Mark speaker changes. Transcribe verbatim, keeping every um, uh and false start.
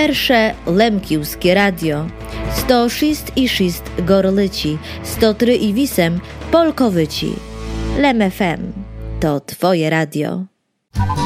Speaker 1: Pierwsze Lemkiwskie Radio. sto sześć i sześć Gorlici, sto trzy i osiem Polkowyci. Lem F M to Twoje radio.